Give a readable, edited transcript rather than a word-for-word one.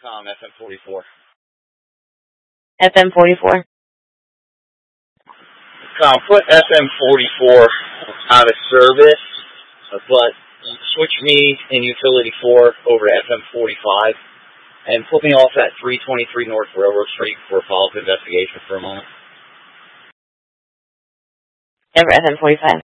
FM44. FM44. Put FM44 out of service, but switch me in Utility 4 over to FM45, and put me off at 323 North Railroad Street for a follow-up investigation for a moment. Over FM45.